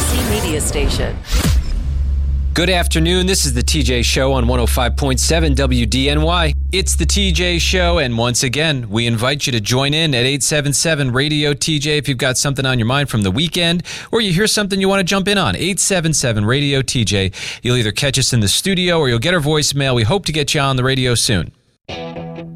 KFTC Media Station. Good afternoon. This is the TJ Show on 105.7 WDNY. It's the TJ Show, and once again, we invite you to join in at 877 Radio TJ if you've got something on your mind from the weekend, or you hear something you want to jump in on. 877 Radio TJ. You'll either catch us in the studio or you'll get our voicemail. We hope to get you on the radio soon.